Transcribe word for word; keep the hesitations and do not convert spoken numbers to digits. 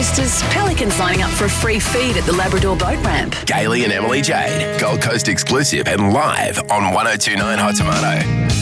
Coasters, Pelicans lining up for a free feed at the Labrador Boat Ramp. Gailey and Emily Jade, Gold Coast exclusive and live on one oh two point nine Hot Tomato.